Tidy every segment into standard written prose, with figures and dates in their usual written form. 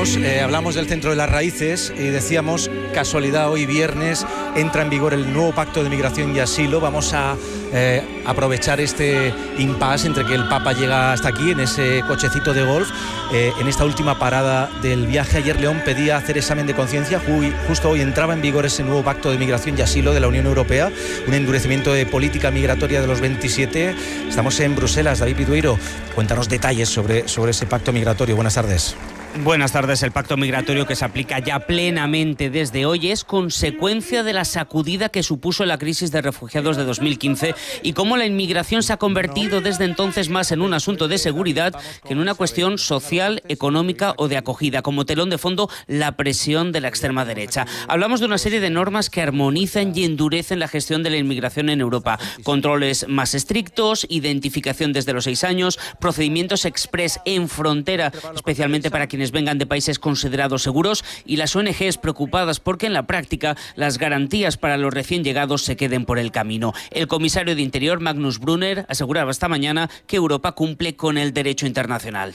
hablamos del Centro de las Raíces y decíamos, casualidad, hoy viernes entra en vigor el nuevo Pacto de Migración y Asilo. Vamos a aprovechar este impasse entre que el Papa llega hasta aquí en ese cochecito de golf. En esta última parada del viaje, ayer León pedía hacer examen de conciencia. Justo hoy entraba en vigor ese nuevo Pacto de Migración y Asilo de la Unión Europea, un endurecimiento de política migratoria de los 27. Estamos en Bruselas. David Pidueiro, cuéntanos detalles sobre ese pacto migratorio. Buenas tardes. Buenas tardes. El pacto migratorio, que se aplica ya plenamente desde hoy, es consecuencia de la sacudida que supuso la crisis de refugiados de 2015 y cómo la inmigración se ha convertido desde entonces más en un asunto de seguridad que en una cuestión social, económica o de acogida. Como telón de fondo, la presión de la extrema derecha. Hablamos de una serie de normas que armonizan y endurecen la gestión de la inmigración en Europa. Controles más estrictos, identificación desde los 6 años, procedimientos express en frontera, especialmente para quienes vengan de países considerados seguros, y las ONGs preocupadas porque en la práctica las garantías para los recién llegados se queden por el camino. El comisario de Interior, Magnus Brunner, aseguraba esta mañana que Europa cumple con el derecho internacional.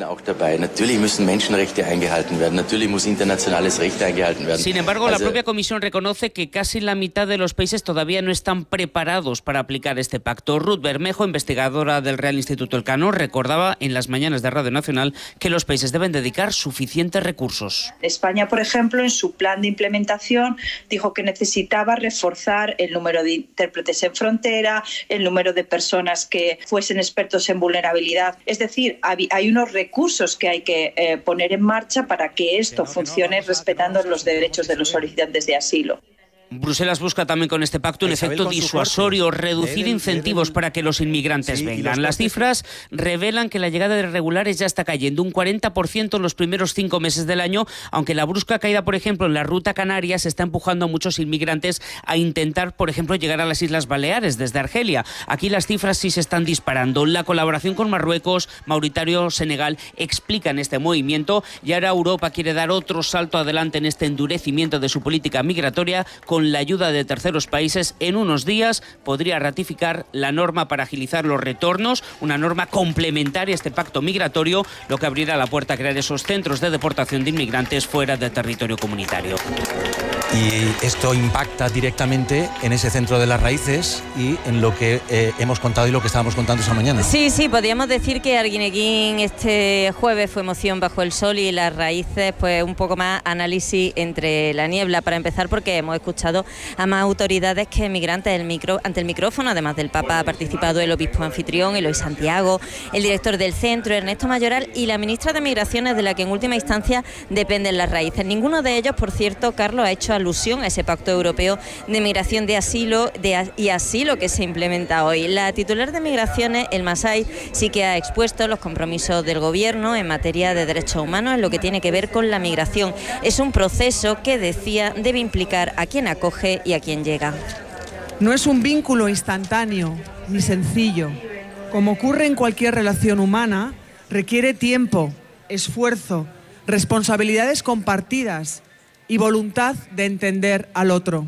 Sin embargo, la propia Comisión reconoce que casi la mitad de los países todavía no están preparados para aplicar este pacto. Ruth Bermejo, investigadora del Real Instituto Elcano, recordaba en las mañanas de Radio Nacional que los países deben dedicar suficientes recursos. España, por ejemplo, en su plan de implementación dijo que necesitaba reforzar el número de intérpretes en frontera, el número de personas que fuesen expertos en vulnerabilidad. Es decir, hay unos recursos que hay que poner en marcha para que esto funcione respetando los derechos de los solicitantes de asilo. Bruselas busca también con este pacto un efecto disuasorio, reducir incentivos para que los inmigrantes vengan. Las cifras revelan que la llegada de irregulares ya está cayendo un 40% en los primeros 5 meses del año, aunque la brusca caída, por ejemplo, en la ruta canaria está empujando a muchos inmigrantes a intentar, por ejemplo, llegar a las Islas Baleares desde Argelia. Aquí las cifras sí se están disparando. La colaboración con Marruecos, Mauritania, Senegal explican este movimiento, y ahora Europa quiere dar otro salto adelante en este endurecimiento de su política migratoria. Con la ayuda de terceros países, en unos días podría ratificar la norma para agilizar los retornos, una norma complementaria a este pacto migratorio, lo que abrirá la puerta a crear esos centros de deportación de inmigrantes fuera del territorio comunitario. Y esto impacta directamente en ese Centro de las Raíces y en lo que hemos contado y lo que estábamos contando esta mañana. Sí, podríamos decir que Arguineguín este jueves fue emoción bajo el sol y Las Raíces pues un poco más análisis entre la niebla. Para empezar, porque hemos escuchado a más autoridades que emigrantes ante el micrófono. Además del Papa ha participado el obispo anfitrión, Eloy Santiago, el director del centro, Ernesto Mayoral, y la ministra de Migraciones, de la que en última instancia dependen Las Raíces. Ninguno de ellos, por cierto, Carlos, ha hecho alusión a ese pacto europeo de migración y asilo que se implementa hoy. La titular de Migraciones, el Masai, sí que ha expuesto los compromisos del gobierno en materia de derechos humanos en lo que tiene que ver con la migración. Es un proceso que, decía, debe implicar a quien acoge y a quien llega. No es un vínculo instantáneo ni sencillo. Como ocurre en cualquier relación humana, requiere tiempo, esfuerzo, responsabilidades compartidas y voluntad de entender al otro.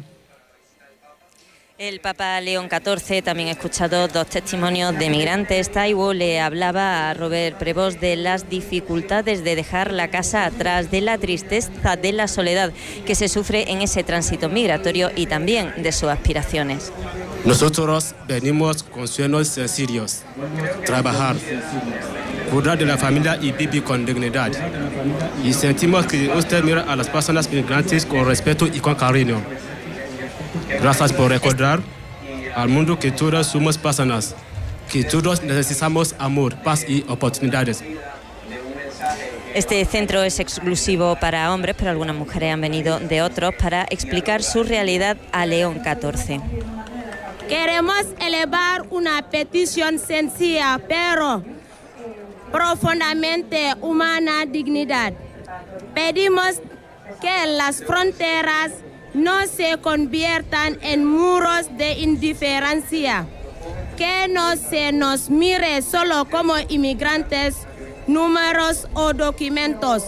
El Papa León XIV también ha escuchado 2 testimonios de migrantes. Taiwo le hablaba a Robert Prevost de las dificultades de dejar la casa atrás, de la tristeza, de la soledad que se sufre en ese tránsito migratorio y también de sus aspiraciones. Nosotros venimos con sueños sencillos, trabajar, cuidar de la familia y vivir con dignidad. Y sentimos que usted mira a las personas migrantes con respeto y con cariño. Gracias por recordar al mundo que todos somos personas, que todos necesitamos amor, paz y oportunidades. Este centro es exclusivo para hombres, pero algunas mujeres han venido de otros para explicar su realidad a León XIV. Queremos elevar una petición sencilla, pero profundamente humana, dignidad. Pedimos que las fronteras no se conviertan en muros de indiferencia, que no se nos mire solo como inmigrantes, números o documentos.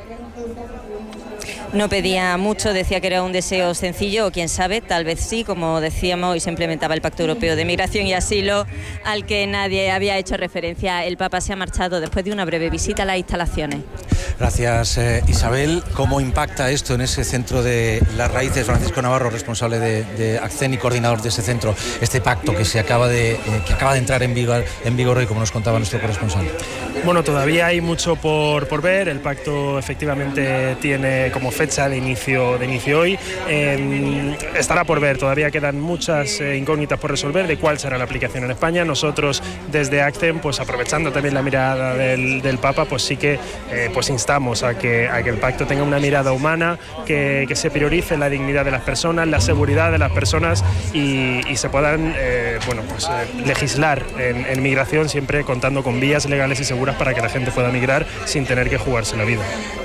No pedía mucho, decía que era un deseo sencillo, o quién sabe, tal vez sí, como decíamos, hoy se implementaba el Pacto Europeo de Migración y Asilo, al que nadie había hecho referencia. El Papa se ha marchado después de una breve visita a las instalaciones. Gracias, Isabel. ¿Cómo impacta esto en ese centro de Las Raíces? Francisco Navarro, responsable de ACCEN y coordinador de ese centro, este pacto que acaba de entrar en vigor hoy, como nos contaba nuestro corresponsal. Bueno, todavía hay mucho por ver. El pacto efectivamente tiene como fecha de inicio hoy. Estará por ver, todavía quedan muchas incógnitas por resolver de cuál será la aplicación en España. Nosotros desde ACCEN, pues aprovechando también la mirada del Papa, pues sí que pues instamos a que el pacto tenga una mirada humana, que se priorice la dignidad de las personas, la seguridad de las personas y se puedan legislar en migración, siempre contando con vías legales y seguras para que la gente pueda migrar sin tener que jugarse la vida.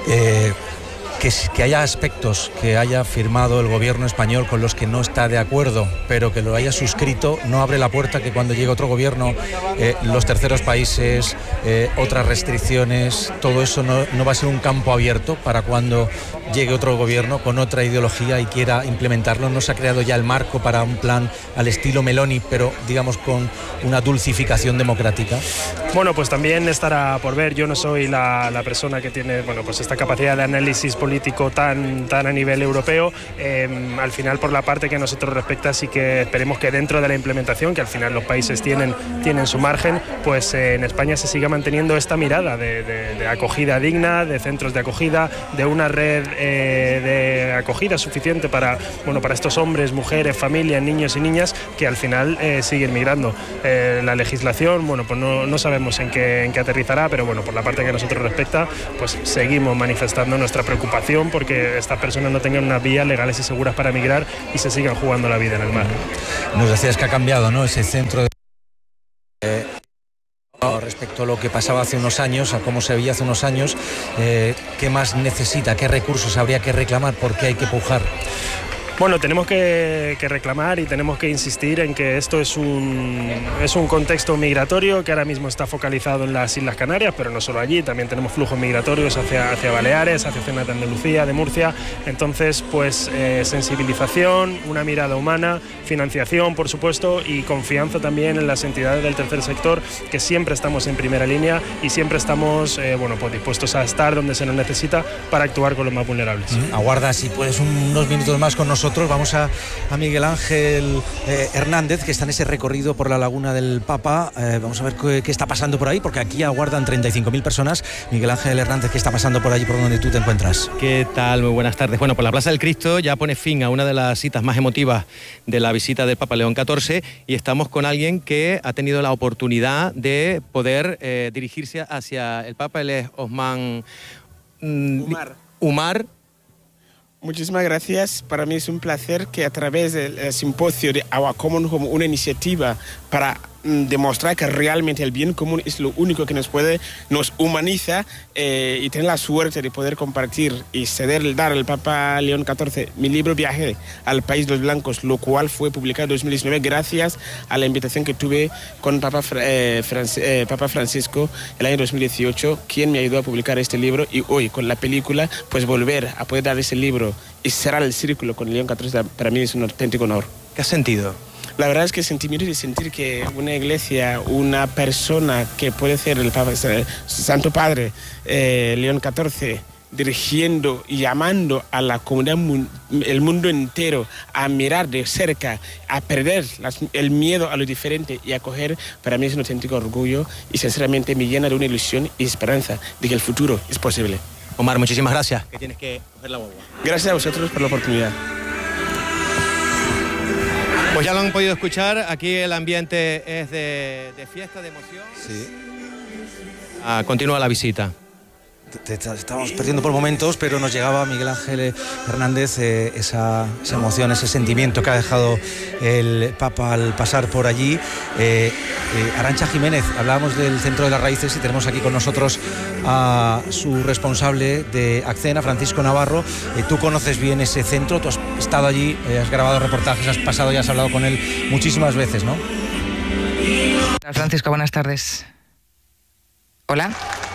Que haya aspectos que haya firmado el gobierno español con los que no está de acuerdo, pero que lo haya suscrito, no abre la puerta que cuando llegue otro gobierno, los terceros países, otras restricciones, todo eso no va a ser un campo abierto para cuando llegue otro gobierno con otra ideología y quiera implementarlo. No se ha creado ya el marco para un plan al estilo Meloni, pero digamos con una dulcificación democrática. Bueno, pues también estará por ver. Yo no soy la persona que tiene esta capacidad de análisis político tan a nivel europeo. Al final, por la parte que a nosotros respecta, sí que esperemos que dentro de la implementación, que al final los países tienen su margen, pues en España se siga manteniendo esta mirada de acogida digna, de centros de acogida, de una red de acogida suficiente para estos hombres, mujeres, familias, niños y niñas que al final siguen migrando. La legislación, pues no sabemos en qué aterrizará, pero bueno, por la parte que a nosotros respecta, pues seguimos manifestando nuestra preocupación porque estas personas no tengan unas vías legales y seguras para migrar y se sigan jugando la vida en el mar. Nos decías que ha cambiado, ¿no?, ese centro respecto a lo que pasaba hace unos años, a cómo se veía hace unos años. ¿Qué más necesita? ¿Qué recursos habría que reclamar? ¿Por qué hay que pujar? Bueno, tenemos que reclamar y tenemos que insistir en que esto es un contexto migratorio que ahora mismo está focalizado en las Islas Canarias, pero no solo allí, también tenemos flujos migratorios hacia Baleares, hacia zonas de Andalucía, de Murcia. Entonces, pues sensibilización, una mirada humana, financiación, por supuesto, y confianza también en las entidades del tercer sector, que siempre estamos en primera línea y siempre estamos dispuestos a estar donde se nos necesita para actuar con los más vulnerables. Aguarda, si puedes, unos minutos más con nosotros. Vamos a Miguel Ángel Hernández, que está en ese recorrido por la Laguna del Papa. Vamos a ver qué está pasando por ahí, porque aquí aguardan 35.000 personas. Miguel Ángel Hernández, ¿qué está pasando por allí, por donde tú te encuentras? ¿Qué tal? Muy buenas tardes. Bueno, pues la Plaza del Cristo ya pone fin a una de las citas más emotivas de la visita del Papa León XIV y estamos con alguien que ha tenido la oportunidad de poder dirigirse hacia el Papa. Él es Osman Umar. Muchísimas gracias. Para mí es un placer que a través del simposio de Our Common Home, una iniciativa para demostrar que realmente el bien común es lo único que nos humaniza y tener la suerte de poder compartir y dar al Papa León XIV mi libro Viaje al País de los Blancos, lo cual fue publicado en 2019 gracias a la invitación que tuve con Papa Francisco el año 2018, quien me ayudó a publicar este libro, y hoy con la película pues volver a poder dar ese libro y cerrar el círculo con León XIV para mí es un auténtico honor. ¿Qué has sentido? La verdad es que sentimiento de sentir que una iglesia, una persona que puede ser el Papa, Santo Padre León XIV, dirigiendo y llamando a la comunidad, el mundo entero, a mirar de cerca, a perder el miedo a lo diferente y a acoger, para mí es un auténtico orgullo y sinceramente me llena de una ilusión y esperanza de que el futuro es posible. Omar, muchísimas gracias. Que tienes que coger la guagua. Gracias a vosotros por la oportunidad. Pues ya lo han podido escuchar, aquí el ambiente es de fiesta, de emoción. Sí. Continúa la visita. Te estábamos perdiendo por momentos, pero nos llegaba Miguel Ángel Hernández esa emoción, ese sentimiento que ha dejado el Papa al pasar por allí. Arantxa Jiménez, hablábamos del Centro de las Raíces y tenemos aquí con nosotros a su responsable de ACCEN, a Francisco Navarro. Tú conoces bien ese centro, tú has estado allí, has grabado reportajes, has pasado y has hablado con él muchísimas veces, ¿no? Hola, Francisco, buenas tardes. Hola.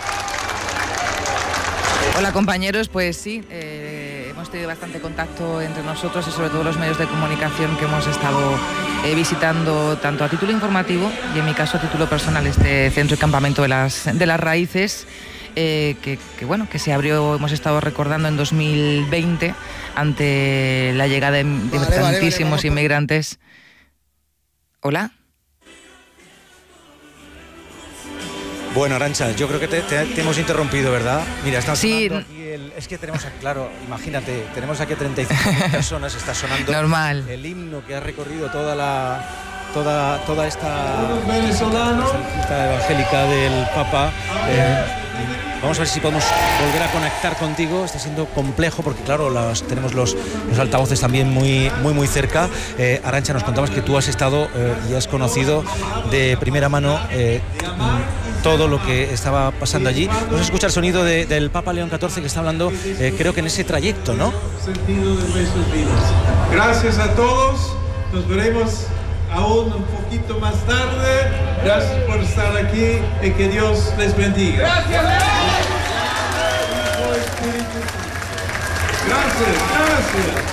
Hola compañeros, pues sí, hemos tenido bastante contacto entre nosotros y sobre todo los medios de comunicación que hemos estado visitando tanto a título informativo y en mi caso a título personal este centro y campamento de las raíces. que se abrió, hemos estado recordando en 2020 ante la llegada de tantísimos inmigrantes. ¿Hola? Bueno, Arantxa, yo creo que te hemos interrumpido, ¿verdad? Mira, está sonando sí. aquí es que tenemos aquí, claro, imagínate, tenemos aquí a 35 personas, está sonando normal el himno que ha recorrido toda esta visita evangélica del Papa. Vamos a ver si podemos volver a conectar contigo. Está siendo complejo porque, claro, tenemos los altavoces también muy cerca. Arantxa, nos contabas que tú has estado y has conocido de primera mano todo lo que estaba pasando allí. Vamos a escuchar el sonido del Papa León XIV que está hablando, creo que en ese trayecto, ¿no? Gracias a todos. Nos veremos aún un poquito más tarde. Gracias por estar aquí y que Dios les bendiga. Gracias. Gracias.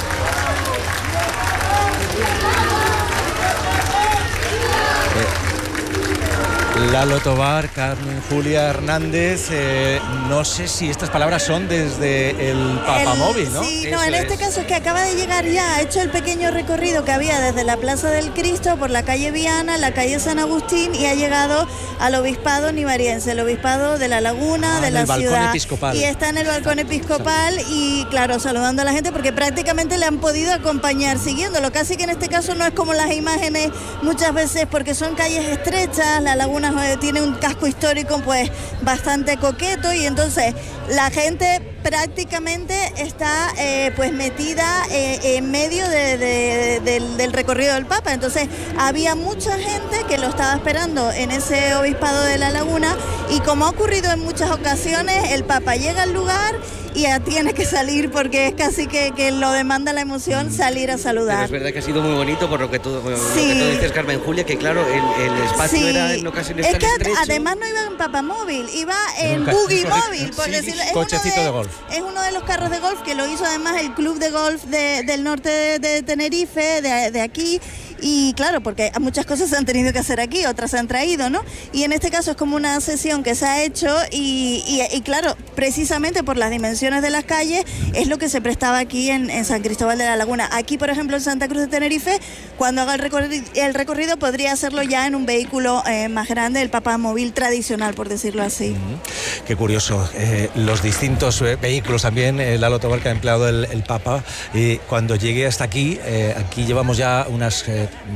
Lalo Tobar, Carmen Julia Hernández, no sé si estas palabras son desde el Papamóvil, ¿no? Sí, no, en este caso es que acaba de llegar ya, ha hecho el pequeño recorrido que había desde la Plaza del Cristo por la calle Viana, la calle San Agustín y ha llegado al Obispado Nivariense, el Obispado de La Laguna, de la ciudad. Episcopal. Y está en el balcón episcopal y, claro, saludando a la gente porque prácticamente le han podido acompañar siguiéndolo. Casi que en este caso no es como las imágenes muchas veces porque son calles estrechas, La Laguna tiene un casco histórico pues bastante coqueto y entonces la gente prácticamente está pues metida en medio del recorrido del Papa. Entonces había mucha gente que lo estaba esperando en ese Obispado de La Laguna y como ha ocurrido en muchas ocasiones, el Papa llega al lugar y ya tiene que salir porque es casi que lo demanda la emoción salir a saludar. Pero es verdad que ha sido muy bonito por lo que tú dices, Carmen Julia, que claro, el espacio era en ocasiones tan estrecho. Es que además no iba en Papamóvil, iba en Buggy Móvil, por decirlo. Cochecito de golf. Es uno de los carros de golf que lo hizo además el club de golf del norte de Tenerife, de aquí. Y claro, porque muchas cosas se han tenido que hacer aquí, otras se han traído, ¿no? Y en este caso es como una sesión que se ha hecho y claro, precisamente por las dimensiones de las calles es lo que se prestaba aquí en San Cristóbal de la Laguna. Aquí, por ejemplo, en Santa Cruz de Tenerife, cuando haga el recorrido podría hacerlo ya en un vehículo más grande, el Papamóvil tradicional, por decirlo así. Qué curioso. Los distintos vehículos también, Lalo Tobar, que ha empleado el Papa. Y cuando llegué hasta aquí, aquí llevamos ya unas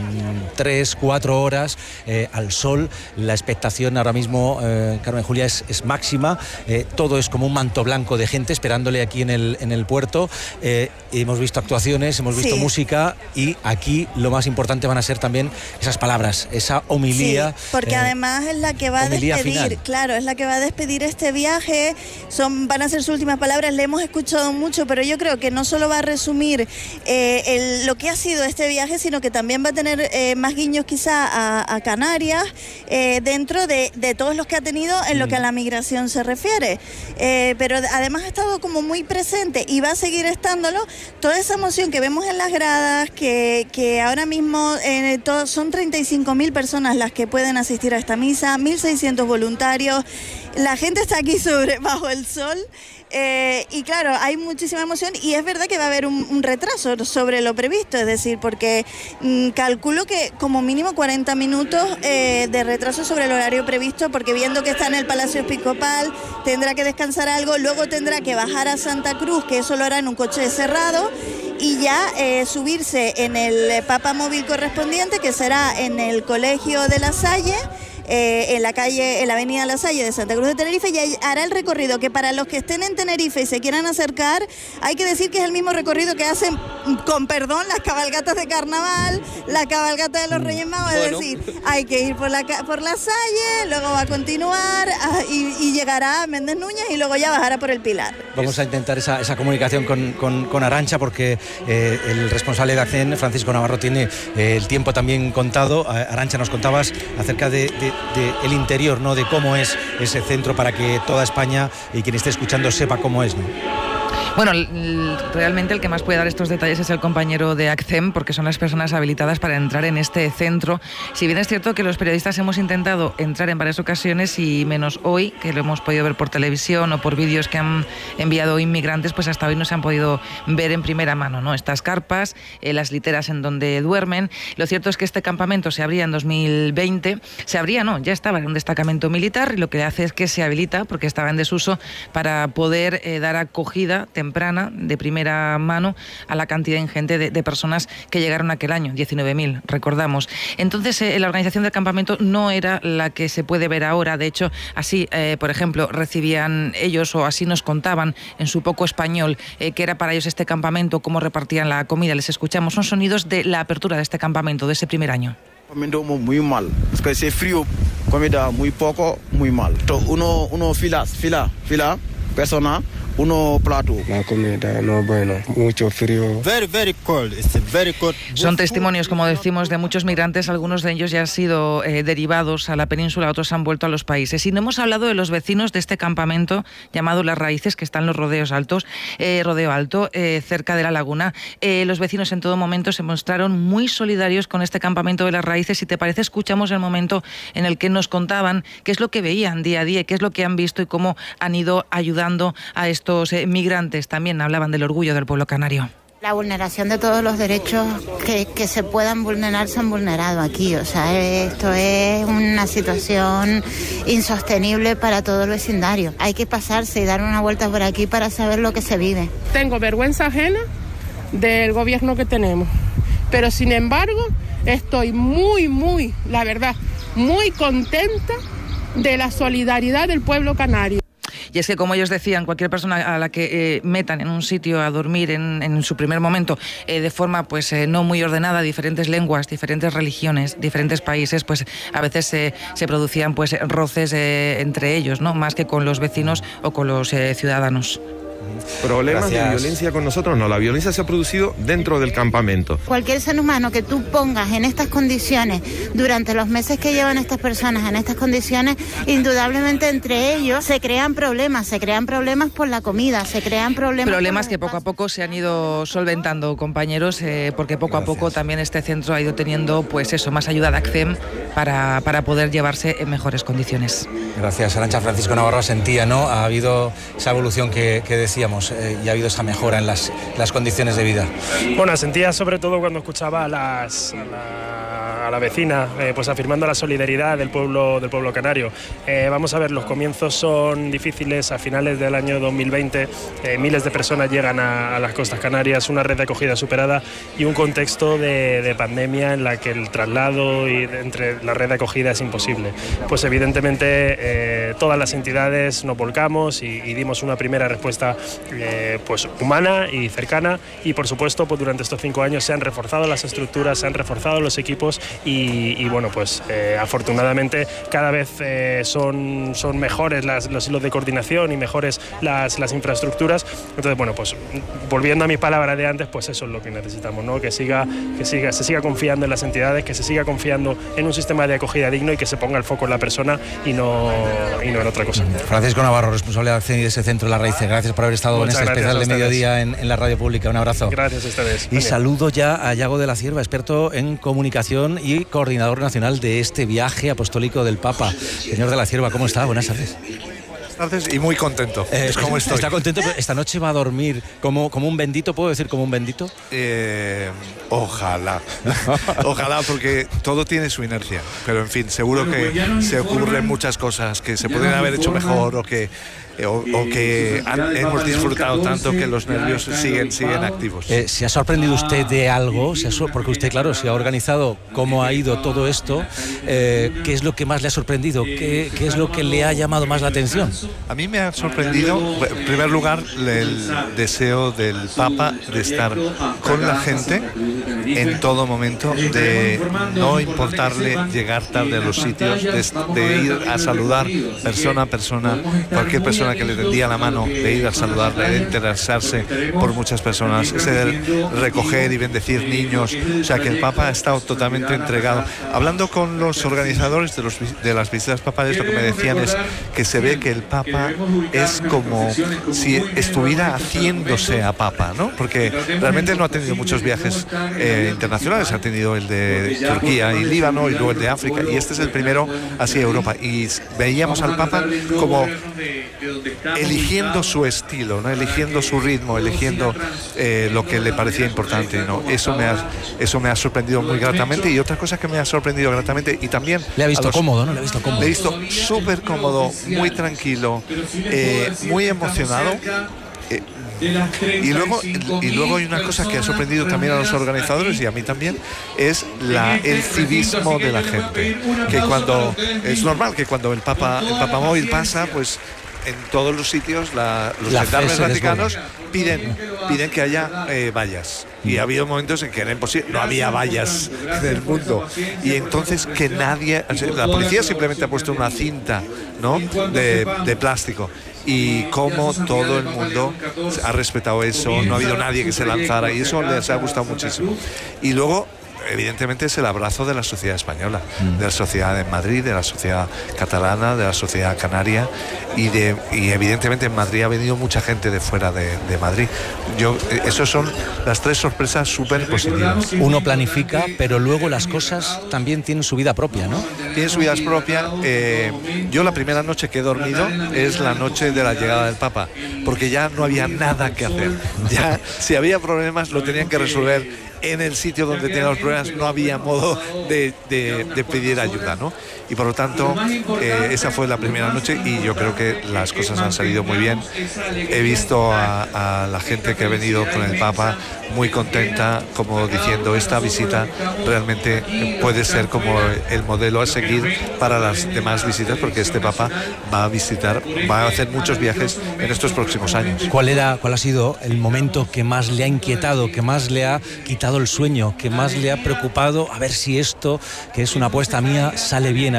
3-4 horas al sol. La expectación ahora mismo, Carmen Julia, es máxima. Todo es como un manto blanco de gente esperándole aquí en el puerto. Hemos visto actuaciones, hemos visto música y aquí lo más importante van a ser también esas palabras, esa homilía. Sí, porque además es la que va a despedir, final. Claro, es la que va a despedir este viaje. Van a ser sus últimas palabras. Le hemos escuchado mucho, pero yo creo que no solo va a resumir lo que ha sido este viaje, sino que también va a tener más guiños quizá a Canarias dentro de todos los que ha tenido en lo que a la migración se refiere. Pero además ha estado como muy presente y va a seguir estándolo. Toda esa emoción que vemos en las gradas, que ahora mismo son 35.000 personas las que pueden asistir a esta misa, 1.600 voluntarios. La gente está aquí bajo el sol. Y claro, hay muchísima emoción y es verdad que va a haber un retraso sobre lo previsto, es decir, porque calculo que como mínimo 40 minutos de retraso sobre el horario previsto, porque viendo que está en el Palacio Episcopal tendrá que descansar algo, luego tendrá que bajar a Santa Cruz, que eso lo hará en un coche cerrado, y ya subirse en el Papamóvil correspondiente, que será en el Colegio de La Salle, en la avenida La Salle de Santa Cruz de Tenerife, y hará el recorrido que para los que estén en Tenerife y se quieran acercar, hay que decir que es el mismo recorrido que hacen, con perdón, las cabalgatas de carnaval, la cabalgata de los Reyes Magos, es decir, hay que ir por la Salle, luego va a continuar y llegará a Méndez Núñez y luego ya bajará por el Pilar. Vamos a intentar esa comunicación con Arantxa, porque el responsable de ACCEN, Francisco Navarro, tiene el tiempo también contado. Arantxa, nos contabas acerca de el interior, ¿no? De cómo es ese centro, para que toda España y quien esté escuchando sepa cómo es, ¿no? Bueno, realmente el que más puede dar estos detalles es el compañero de ACCEM, porque son las personas habilitadas para entrar en este centro. Si bien es cierto que los periodistas hemos intentado entrar en varias ocasiones y menos hoy, que lo hemos podido ver por televisión o por vídeos que han enviado inmigrantes, pues hasta hoy no se han podido ver en primera mano, ¿no? Estas carpas, las literas en donde duermen. Lo cierto es que este campamento se abría en 2020. Se abría, no, ya estaba en un destacamento militar, y lo que hace es que se habilita, porque estaba en desuso, para poder dar acogida temprana, de primera mano, a la cantidad ingente de personas que llegaron aquel año, 19.000, recordamos. Entonces, la organización del campamento no era la que se puede ver ahora. De hecho, así, por ejemplo, recibían ellos, o así nos contaban en su poco español, que era para ellos este campamento, cómo repartían la comida. Les escuchamos, son sonidos de la apertura de este campamento, de ese primer año. Muy mal, es que es frío, comida muy poco, muy mal. Uno fila, persona, uno plato. La comida no bueno, mucho frío. Very cold. It's very cold. Son testimonios, como decimos, de muchos migrantes. Algunos de ellos ya han sido derivados a la península, otros han vuelto a los países. Y no hemos hablado de los vecinos de este campamento llamado Las Raíces, que está en los Rodeo Alto, cerca de la laguna. Los vecinos en todo momento se mostraron muy solidarios con este campamento de Las Raíces. Si te parece, escuchamos el momento en el que nos contaban qué es lo que veían día a día, qué es lo que han visto y cómo han ido ayudando a estos migrantes. También hablaban del orgullo del pueblo canario. La vulneración de todos los derechos que se puedan vulnerar se han vulnerado aquí. O sea, esto es una situación insostenible para todo el vecindario. Hay que pasarse y dar una vuelta por aquí para saber lo que se vive. Tengo vergüenza ajena del gobierno que tenemos, pero sin embargo estoy muy, la verdad, muy contenta de la solidaridad del pueblo canario. Y es que, como ellos decían, cualquier persona a la que metan en un sitio a dormir en su primer momento de forma pues no muy ordenada, diferentes lenguas, diferentes religiones, diferentes países, pues a veces se producían pues roces entre ellos, ¿no? Más que con los vecinos o con los ciudadanos. Problemas de violencia con nosotros no, la violencia se ha producido dentro del campamento. Cualquier ser humano que tú pongas en estas condiciones durante los meses que llevan estas personas en estas condiciones, indudablemente entre ellos se crean problemas por la comida, se crean problemas que poco a poco se han ido solventando, compañeros, porque poco a poco también este centro ha ido teniendo pues eso, más ayuda de ACCEM para poder llevarse en mejores condiciones. Gracias, Arantxa. Francisco Navarro sentía, ¿no? Ha habido esa evolución que decíamos, y ha habido esa mejora en las condiciones de vida. Bueno, sentía sobre todo cuando escuchaba a la vecina pues afirmando la solidaridad del pueblo canario. Vamos a ver, los comienzos son difíciles. A finales del año 2020 miles de personas llegan a las costas canarias, una red de acogida superada y un contexto de pandemia en la que el traslado entre la red de acogida es imposible. Pues evidentemente todas las entidades nos volcamos y dimos una primera respuesta pues humana y cercana, y por supuesto pues durante estos 5 años se han reforzado las estructuras, se han reforzado los equipos y bueno, pues afortunadamente cada vez son mejores los hilos de coordinación y mejores las infraestructuras. Entonces, bueno, pues volviendo a mi palabra de antes, pues eso es lo que necesitamos, ¿no? Que se siga confiando en las entidades, que se siga confiando en un sistema de acogida digno y que se ponga el foco en la persona y no en otra cosa. Francisco Navarro, responsable de ese centro Las Raíces, gracias por haber estado en este especial de mediodía en la radio pública. Un abrazo. Gracias a ustedes. Y saludo ya a Yago de la Cierva, experto en comunicación y coordinador nacional de este viaje apostólico del Papa. Señor de la Cierva, ¿cómo está? Buenas tardes. Y muy contento. ¿Cómo estoy? ¿Está contento? ¿Esta noche va a dormir como un bendito? ¿Puedo decir como un bendito? Ojalá. Ojalá, porque todo tiene su inercia. Pero en fin, seguro que se ocurren muchas cosas que se pueden haber hecho mejor o que hemos disfrutado tanto que los nervios siguen activos. ¿Se ha sorprendido usted de algo? Porque usted, claro, se ha organizado cómo ha ido todo esto. ¿Qué es lo que más le ha sorprendido? ¿Qué es lo que le ha llamado más la atención? A mí me ha sorprendido, en primer lugar, el deseo del Papa de estar con la gente en todo momento, de no importarle llegar tarde a los sitios, de ir a saludar persona a persona, cualquier persona persona que le tendía la mano, de ir a saludarle, de interesarse por muchas personas, ese de recoger y bendecir niños. O sea, que el Papa ha estado totalmente entregado. Hablando con los organizadores de las visitas papales, lo que me decían es que se ve que el Papa es como si estuviera haciéndose a Papa, ¿no? Porque realmente no ha tenido muchos viajes internacionales, ha tenido el de Turquía y Líbano y luego el de África, y este es el primero hacia Europa, y veíamos al Papa como eligiendo su estilo, ¿no? Eligiendo su ritmo, eligiendo lo que le parecía importante, ¿no? Eso me ha sorprendido muy gratamente. Y otra cosa que me ha sorprendido gratamente, y también le ha visto cómodo, ¿no? Le ha visto cómodo. Le he visto súper cómodo, muy tranquilo, muy emocionado. Y luego hay una cosa que ha sorprendido también a los organizadores y a mí también, es el civismo de la gente, que cuando es normal que cuando el Papa Móvil pasa, pues en todos los sitios los gendarmes vaticanos piden que haya vallas, y ha habido momentos en que era imposible, no había vallas en el mundo, y entonces que nadie, la policía simplemente ha puesto una cinta, ¿no?, de plástico, y como todo el mundo ha respetado eso, no ha habido nadie que se lanzara, y eso les ha gustado muchísimo. Y luego, evidentemente, es el abrazo de la sociedad española, de la sociedad en Madrid, de la sociedad catalana, de la sociedad canaria, y evidentemente en Madrid ha venido mucha gente de fuera de Madrid. Esos son las tres sorpresas súper positivas. Uno planifica, pero luego las cosas también tienen su vida propia, ¿no? Tienen su vida propia. Yo la primera noche que he dormido es la noche de la llegada del Papa, porque ya no había nada que hacer. Ya, si había problemas, lo tenían que resolver en el sitio donde tenían los problemas, no había modo de pedir ayuda, ¿no? Y por lo tanto, esa fue la primera noche, y yo creo que las cosas han salido muy bien. He visto a la gente que ha venido con el Papa muy contenta, como diciendo, esta visita realmente puede ser como el modelo a seguir para las demás visitas, porque este Papa va a hacer muchos viajes en estos próximos años. ¿Cuál ha sido el momento que más le ha inquietado, que más le ha quitado el sueño, que más le ha preocupado, a ver si esto, que es una apuesta mía, sale bien?